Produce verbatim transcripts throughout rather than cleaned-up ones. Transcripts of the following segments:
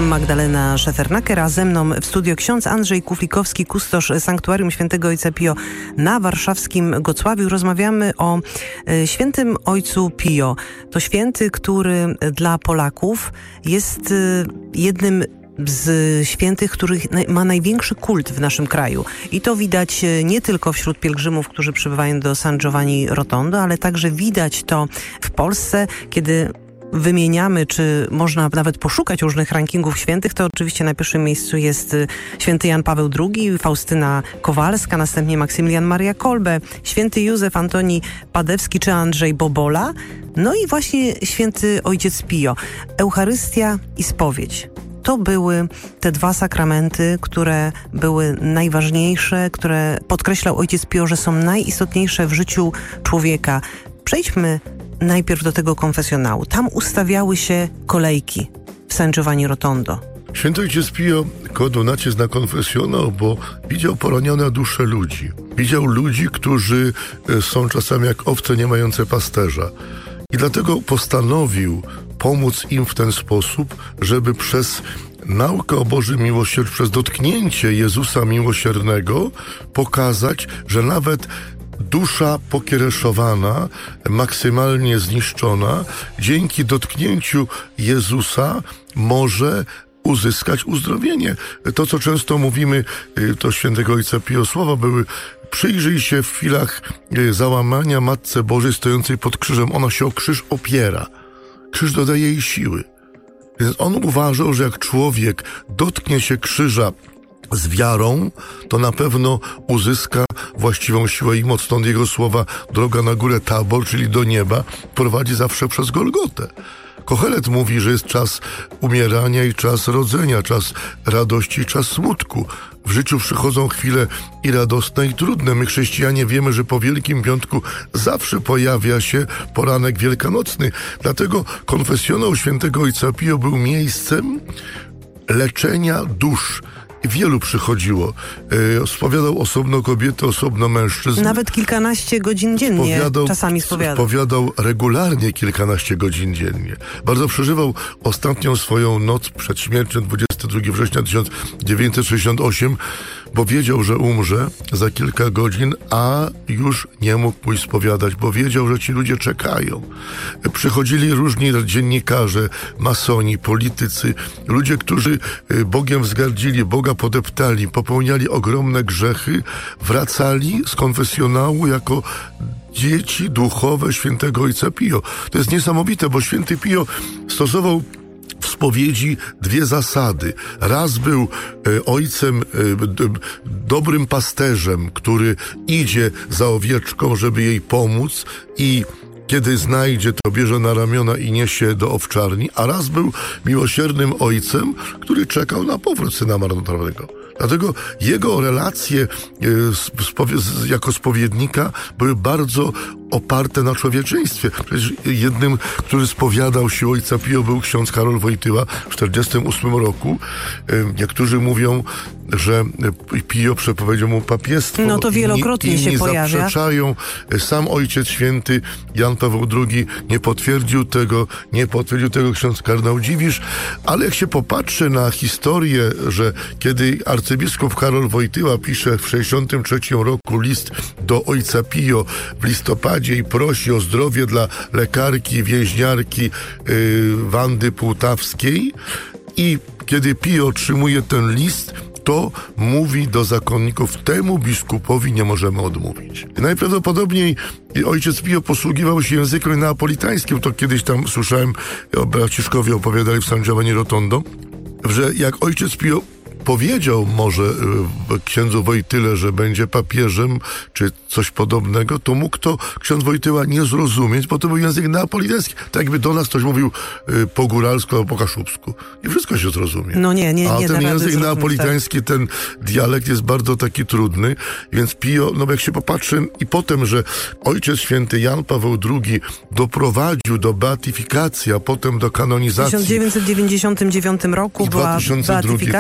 Magdalena Szefernaker, a ze mną w studio ksiądz Andrzej Kuflikowski, kustosz Sanktuarium Świętego Ojca Pio na warszawskim Gocławiu. Rozmawiamy o e, świętym Ojcu Pio. To święty, który dla Polaków jest e, jednym z świętych, których ma największy kult w naszym kraju. I to widać nie tylko wśród pielgrzymów, którzy przybywają do San Giovanni Rotondo, ale także widać to w Polsce, kiedy wymieniamy, czy można nawet poszukać różnych rankingów świętych, to oczywiście na pierwszym miejscu jest święty Jan Paweł drugi, Faustyna Kowalska, następnie Maksymilian Maria Kolbe, święty Józef Antoni Padewski czy Andrzej Bobola, no i właśnie święty Ojciec Pio. Eucharystia i spowiedź. To były te dwa sakramenty, które były najważniejsze, które podkreślał Ojciec Pio, że są najistotniejsze w życiu człowieka. Przejdźmy najpierw do tego konfesjonału. Tam ustawiały się kolejki w San Giovanni Rotondo. Święty Ojciec Pio kładł nacisk na konfesjonał, bo widział poranione dusze ludzi. Widział ludzi, którzy są czasami jak owce nie mające pasterza. I dlatego postanowił pomóc im w ten sposób, żeby przez naukę o Bożym miłosierdziu, przez dotknięcie Jezusa miłosiernego pokazać, że nawet dusza pokiereszowana, maksymalnie zniszczona, dzięki dotknięciu Jezusa może uzyskać uzdrowienie. To, co często mówimy, to świętego Ojca Pio słowa były: przyjrzyj się w chwilach załamania Matce Bożej stojącej pod krzyżem. Ona się o krzyż opiera. Krzyż dodaje jej siły. Więc on uważał, że jak człowiek dotknie się krzyża z wiarą, to na pewno uzyska właściwą siłę i moc. Stąd jego słowa: droga na górę Tabor, czyli do nieba, prowadzi zawsze przez Golgotę. Kohelet mówi, że jest czas umierania i czas rodzenia, czas radości i czas smutku. W życiu przychodzą chwile i radosne, i trudne. My, chrześcijanie, wiemy, że po Wielkim Piątku zawsze pojawia się poranek wielkanocny. Dlatego konfesjonał świętego Ojca Pio był miejscem leczenia dusz. Wielu przychodziło. E, spowiadał osobno kobiety, osobno mężczyzn. Nawet kilkanaście godzin dziennie spowiadał, czasami spowiadał. Spowiadał regularnie kilkanaście godzin dziennie. Bardzo przeżywał ostatnią swoją noc przed śmiercią, dwudziestego drugiego września tysiąc dziewięćset sześćdziesiątego ósmego, bo wiedział, że umrze za kilka godzin, a już nie mógł pójść spowiadać, bo wiedział, że ci ludzie czekają. Przychodzili różni dziennikarze, masoni, politycy, ludzie, którzy Bogiem wzgardzili, Boga podeptali, popełniali ogromne grzechy, wracali z konfesjonału jako dzieci duchowe świętego Ojca Pio. To jest niesamowite, bo święty Pio stosował w spowiedzi dwie zasady. Raz był e, ojcem, e, d, dobrym pasterzem, który idzie za owieczką, żeby jej pomóc, i kiedy znajdzie, to bierze na ramiona i niesie do owczarni, a raz był miłosiernym ojcem, który czekał na powrót syna marnotrawnego. Dlatego jego relacje e, jako spowiednika były bardzo oparte na człowieczeństwie. Przecież jednym, który spowiadał się Ojca Pio, był ksiądz Karol Wojtyła w tysiąc dziewięćset czterdziestym ósmym roku. Niektórzy mówią, że Pio przepowiedział mu papiestwo. No to wielokrotnie inni, się inni pojawia. zaprzeczają. Sam Ojciec Święty Jan Paweł drugi nie potwierdził tego, nie potwierdził tego ksiądz kardynał Dziwisz, ale jak się popatrzy na historię, że kiedy arcybiskup Karol Wojtyła pisze w sześćdziesiątym trzecim roku list do Ojca Pio w listopadzie i prosi o zdrowie dla lekarki, więźniarki yy, Wandy Półtawskiej, i kiedy Pio otrzymuje ten list, to mówi do zakonników: temu biskupowi nie możemy odmówić. I najprawdopodobniej ojciec Pio posługiwał się językiem neapolitańskim. To kiedyś tam słyszałem, braciszkowie opowiadali w San Giovanni Rotondo, że jak ojciec Pio powiedział może y, księdzu Wojtyle, że będzie papieżem, czy coś podobnego, to mógł to ksiądz Wojtyła nie zrozumieć, bo to był język neapolitański. Tak jakby do nas ktoś mówił y, po góralsku albo po kaszubsku. I wszystko się zrozumie. No nie, nie, nie. A ten język neapolitański, tak. Ten dialekt jest bardzo taki trudny, więc Pio, no jak się popatrzy, i potem, że Ojciec Święty Jan Paweł drugi doprowadził do beatyfikacji, a potem do kanonizacji. W tysiąc dziewięćset dziewięćdziesiątym dziewiątym roku była beatyfikacja, tak. I dwa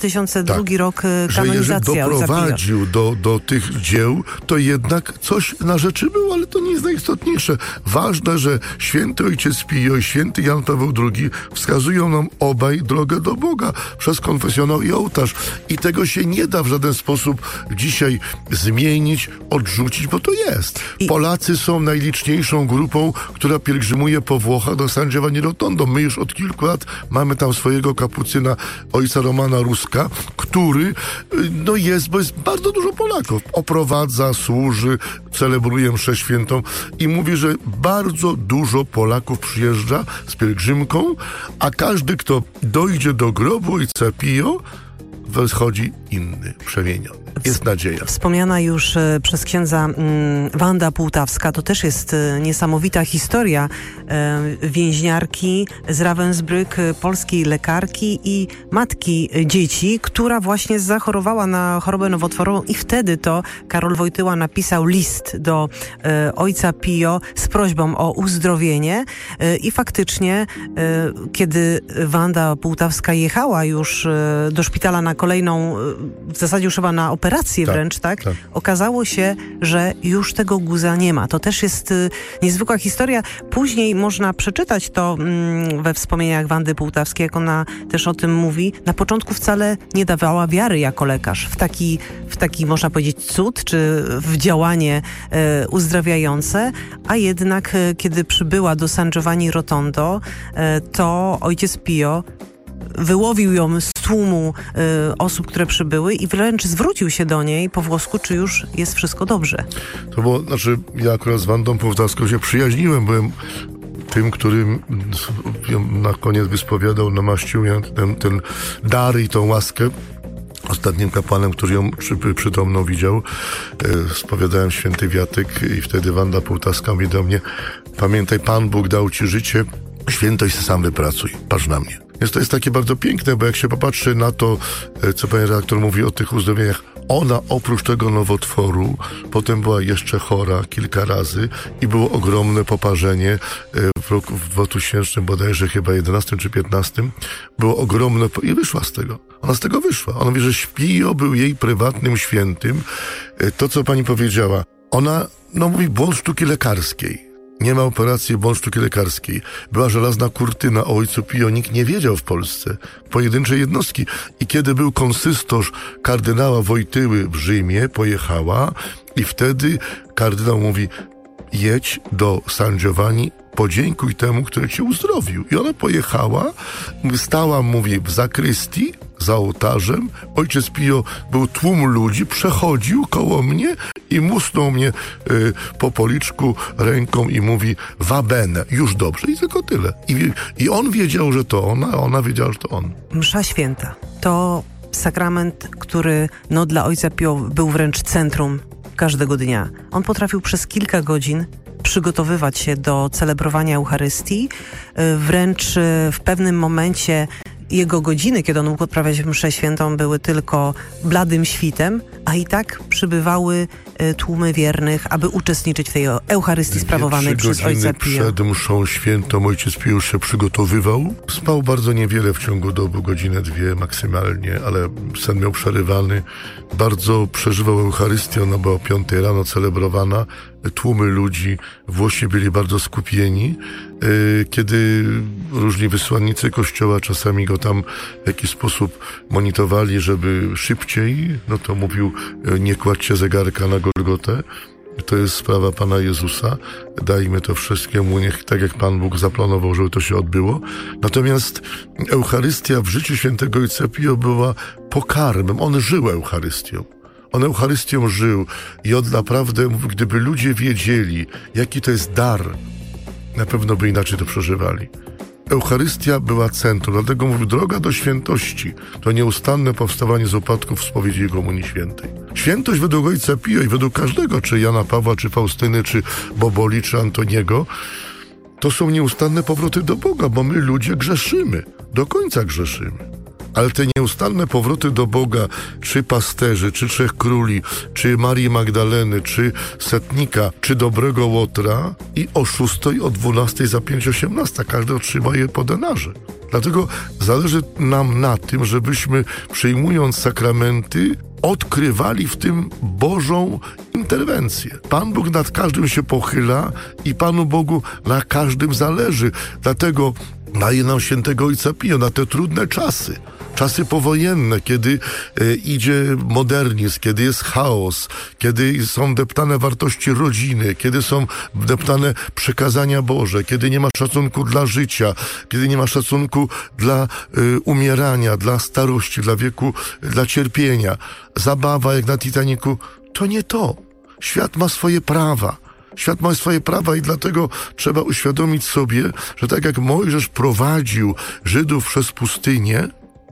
tysiące drugi tak, rok kanonizacja. Że jeżeli doprowadził do, do tych dzieł, to jednak coś na rzeczy było, ale to nie jest najistotniejsze. Ważne, że święty ojciec Pio i święty Jan Paweł drugi wskazują nam obaj drogę do Boga przez konfesjonał i ołtarz. I tego się nie da w żaden sposób dzisiaj zmienić, odrzucić, bo to jest. I... Polacy są najliczniejszą grupą, która pielgrzymuje po Włochach do San Giovanni Rotondo. My już od kilku lat mamy tam swojego kapucyna, ojca Romana Ruska, który no jest, bo jest bardzo dużo Polaków. Oprowadza, służy, celebruje mszę świętą i mówi, że bardzo dużo Polaków przyjeżdża z pielgrzymką, a każdy, kto dojdzie do grobu ojca Pio, wychodzi inny, przemieniony. Jest nadzieja. Wspomniana już e, przez księdza m, Wanda Pułtawska, to też jest e, niesamowita historia e, więźniarki z Ravensbrück, e, polskiej lekarki i matki e, dzieci, która właśnie zachorowała na chorobę nowotworową i wtedy to Karol Wojtyła napisał list do e, ojca Pio z prośbą o uzdrowienie e, i faktycznie e, kiedy Wanda Pułtawska jechała już e, do szpitala na kolejną, e, w zasadzie już chyba na operację tak, wręcz, tak? tak? Okazało się, że już tego guza nie ma. To też jest y, niezwykła historia. Później można przeczytać to mm, we wspomnieniach Wandy Pułtawskiej, jak ona też o tym mówi. Na początku wcale nie dawała wiary jako lekarz w taki, w taki można powiedzieć, cud, czy w działanie y, uzdrawiające, a jednak y, kiedy przybyła do San Giovanni Rotondo, y, to ojciec Pio wyłowił ją z tłumu y, osób, które przybyły i wręcz zwrócił się do niej po włosku, czy już jest wszystko dobrze. To było, znaczy ja akurat z Wandą Pułtawską się przyjaźniłem, byłem tym, którym na koniec wyspowiadał, namaścił ten, ten dar i tą łaskę. Ostatnim kapłanem, który ją przy, przytomną widział, e, spowiadałem święty wiatyk i wtedy Wanda Pułtawska mówi do mnie: pamiętaj, Pan Bóg dał ci życie, świętość sam wypracuj, patrz na mnie. Więc to jest takie bardzo piękne, bo jak się popatrzy na to, co pani redaktor mówi o tych uzdrowieniach, ona oprócz tego nowotworu potem była jeszcze chora kilka razy i było ogromne poparzenie w roku w dwa tysiące bodajże chyba jedenastym czy piętnastym. Było ogromne i wyszła z tego. Ona z tego wyszła. Ona mówi, że Pio był jej prywatnym świętym. To, co pani powiedziała, ona, no mówi, błąd sztuki lekarskiej. Nie ma operacji błąd sztuki lekarskiej. Była żelazna kurtyna o ojcu Pio. Nikt nie wiedział w Polsce. Pojedyncze jednostki. I kiedy był konsystorz kardynała Wojtyły w Rzymie, pojechała i wtedy kardynał mówi: jedź do San Giovanni, podziękuj temu, który cię uzdrowił. I ona pojechała, stała, mówi, w zakrystii, za ołtarzem. Ojciec Pio, był tłum ludzi, przechodził koło mnie i musnął mnie y, po policzku ręką i mówi: va bene, już dobrze. I tylko tyle. I, i on wiedział, że to ona, a ona wiedziała, że to on. Msza święta to sakrament, który no, dla ojca Pio był wręcz centrum każdego dnia. On potrafił przez kilka godzin przygotowywać się do celebrowania Eucharystii. Wręcz w pewnym momencie jego godziny, kiedy on mógł odprawiać mszę świętą, były tylko bladym świtem, a i tak przybywały tłumy wiernych, aby uczestniczyć w tej Eucharystii sprawowanej przez ojca Pio. Przed mszą świętą ojciec Pio już się przygotowywał. Spał bardzo niewiele w ciągu doby, godzinę, dwie maksymalnie, ale sen miał przerywany. Bardzo przeżywał Eucharystię, ona była o piątej rano celebrowana. Tłumy ludzi, Włosi byli bardzo skupieni. Kiedy różni wysłannicy Kościoła czasami go tam w jakiś sposób monitorowali, żeby szybciej, no to mówił: nie kładźcie zegarka na Golgotę. To jest sprawa Pana Jezusa. Dajmy to wszystkiemu, niech tak jak Pan Bóg zaplanował, żeby to się odbyło. Natomiast Eucharystia w życiu świętego ojca Pio była pokarmem. On żył Eucharystią. On Eucharystią żył i on naprawdę, gdyby ludzie wiedzieli, jaki to jest dar, na pewno by inaczej to przeżywali. Eucharystia była centrum, dlatego mówił: droga do świętości to nieustanne powstawanie z upadków w spowiedzi i komunii świętej. Świętość według ojca Pio i według każdego, czy Jana Pawła, czy Faustyny, czy Boboli, czy Antoniego, to są nieustanne powroty do Boga, bo my ludzie grzeszymy, do końca grzeszymy. Ale te nieustanne powroty do Boga, czy pasterzy, czy trzech króli, czy Marii Magdaleny, czy setnika, czy dobrego Łotra i o szóstej, o dwunastej za pięć osiemnasta. Każdy otrzyma je po denarze. Dlatego zależy nam na tym, żebyśmy przyjmując sakramenty, odkrywali w tym Bożą interwencję. Pan Bóg nad każdym się pochyla i Panu Bogu na każdym zależy. Dlatego daje nam świętego Ojca Pio na te trudne czasy. Czasy powojenne, kiedy e, idzie modernizm, kiedy jest chaos, kiedy są deptane wartości rodziny, kiedy są deptane przykazania Boże, kiedy nie ma szacunku dla życia, kiedy nie ma szacunku dla e, umierania, dla starości, dla wieku, dla cierpienia. Zabawa jak na Titanicu, to nie to. Świat ma swoje prawa. Świat ma swoje prawa i dlatego trzeba uświadomić sobie, że tak jak Mojżesz prowadził Żydów przez pustynię,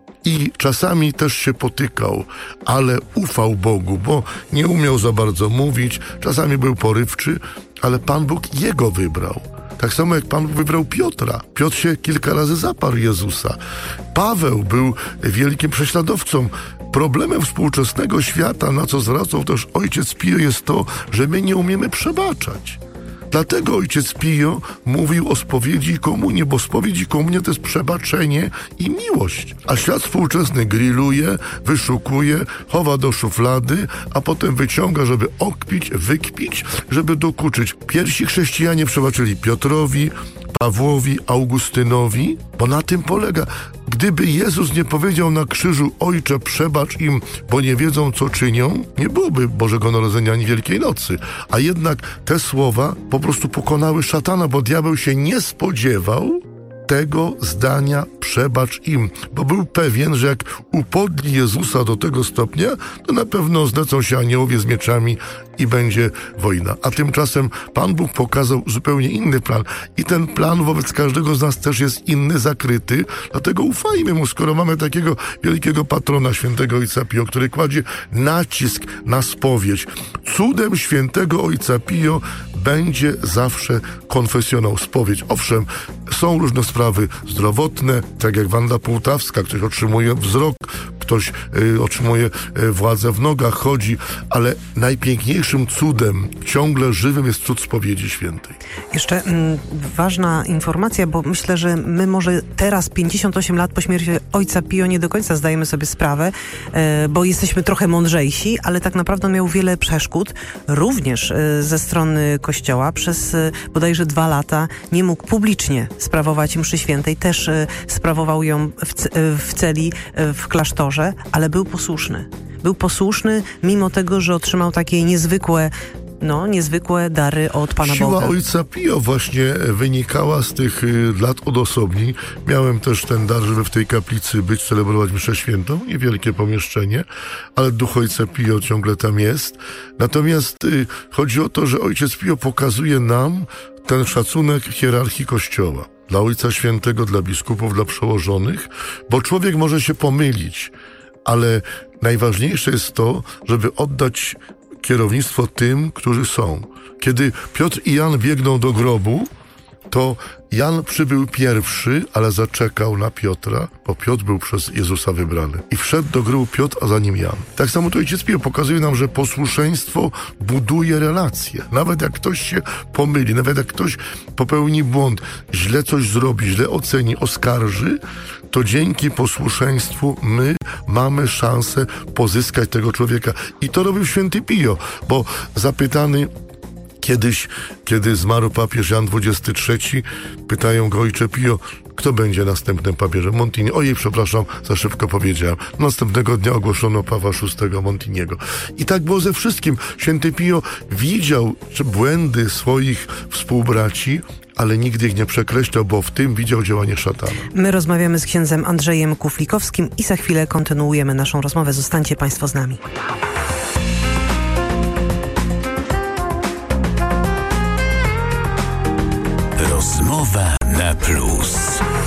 i czasami też się potykał, ale ufał Bogu, bo nie umiał za bardzo mówić, czasami był porywczy, ale Pan Bóg jego wybrał. Tak samo jak Pan Bóg wybrał Piotra. Piotr się kilka razy zaparł Jezusa. Paweł był wielkim prześladowcą. Problemem współczesnego świata, na co zwracał też ojciec Pio, jest to, że my nie umiemy przebaczać. Dlatego ojciec Pio mówił o spowiedzi i komunii, bo spowiedź i komunia to jest przebaczenie i miłość. A świat współczesny grilluje, wyszukuje, chowa do szuflady, a potem wyciąga, żeby okpić, wykpić, żeby dokuczyć. Pierwsi chrześcijanie przebaczyli Piotrowi, Pawłowi, Augustynowi, bo na tym polega. Gdyby Jezus nie powiedział na krzyżu: Ojcze, przebacz im, bo nie wiedzą, co czynią, nie byłoby Bożego Narodzenia ani Wielkiej Nocy. A jednak te słowa po prostu pokonały szatana, bo diabeł się nie spodziewał tego zdania: przebacz im, bo był pewien, że jak upodli Jezusa do tego stopnia, to na pewno zlecą się aniołowie z mieczami i będzie wojna. A tymczasem Pan Bóg pokazał zupełnie inny plan i ten plan wobec każdego z nas też jest inny, zakryty, dlatego ufajmy Mu, skoro mamy takiego wielkiego patrona, świętego Ojca Pio, który kładzie nacisk na spowiedź. Cudem świętego Ojca Pio będzie zawsze konfesjonał, spowiedź. Owszem, są różne sprawy zdrowotne, tak jak Wanda Półtawska, ktoś otrzymuje wzrok, ktoś y, otrzymuje y, władzę w nogach, chodzi, ale najpiękniejszym cudem, ciągle żywym jest cud spowiedzi świętej. Jeszcze mm, ważna informacja, bo myślę, że my może teraz, pięćdziesiąt osiem lat po śmierci Ojca Pio, nie do końca zdajemy sobie sprawę, e, bo jesteśmy trochę mądrzejsi, ale tak naprawdę on miał wiele przeszkód, również e, ze strony Kościoła. Przez e, bodajże dwa lata nie mógł publicznie sprawować mszy świętej, też e, sprawował ją w, c- w celi, e, w klasztorze, ale był posłuszny. Był posłuszny, mimo tego, że otrzymał takie niezwykłe, no, niezwykłe dary od Pana Siła Boga. Ojca Pio właśnie wynikała z tych y, lat odosobnień. Miałem też ten dar, żeby w tej kaplicy być, celebrować mszę świętą. Niewielkie pomieszczenie, ale duch Ojca Pio ciągle tam jest. Natomiast y, chodzi o to, że Ojciec Pio pokazuje nam ten szacunek hierarchii Kościoła. Dla Ojca Świętego, dla biskupów, dla przełożonych, bo człowiek może się pomylić, ale najważniejsze jest to, żeby oddać kierownictwo tym, którzy są. Kiedy Piotr i Jan biegną do grobu, to Jan przybył pierwszy, ale zaczekał na Piotra, bo Piotr był przez Jezusa wybrany. I wszedł do grobu Piotr, a za nim Jan. Tak samo to Ojciec Pio pokazuje nam, że posłuszeństwo buduje relacje. Nawet jak ktoś się pomyli, nawet jak ktoś popełni błąd, źle coś zrobi, źle oceni, oskarży, to dzięki posłuszeństwu my mamy szansę pozyskać tego człowieka. I to robił święty Pio, bo zapytany kiedyś, kiedy zmarł papież Jan dwudziesty trzeci, pytają go: Ojcze Pio, kto będzie następnym papieżem? Montini. Ojej, przepraszam, za szybko powiedziałem. Następnego dnia ogłoszono Pawła szóstego Montiniego. I tak było ze wszystkim. Święty Pio widział błędy swoich współbraci, ale nigdy ich nie przekreślał, bo w tym widział działanie szatana. My rozmawiamy z księdzem Andrzejem Kuflikowskim i za chwilę kontynuujemy naszą rozmowę. Zostańcie Państwo z nami. Rozmowa na plus.